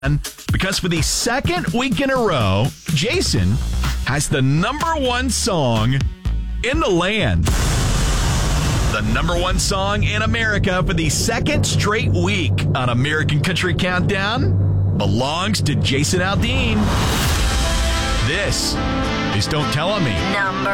because for the second week in a row, Jason has the number one song in the land. The number one song in America for the second straight week on American Country Countdown belongs to Jason Aldean. This is Don't Tell On Me. Number